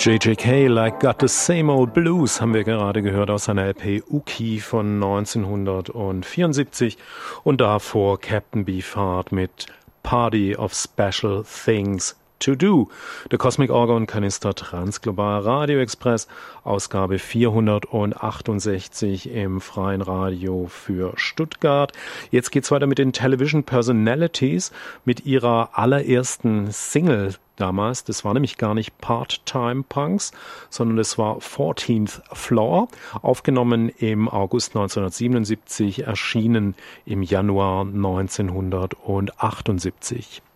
JJK, Like Got the Same Old Blues, haben wir gerade gehört aus seiner LP Uki von 1974 und davor Captain Beefheart mit Party of Special Things to Do. Der Cosmic Organ Kanister Transglobal Radio Express, Ausgabe 468 im freien Radio für Stuttgart. Jetzt geht's weiter mit den Television Personalities, mit ihrer allerersten Single damals. Das war nämlich gar nicht Part-Time Punks, sondern das war 14th Floor, aufgenommen im August 1977, erschienen im Januar 1978.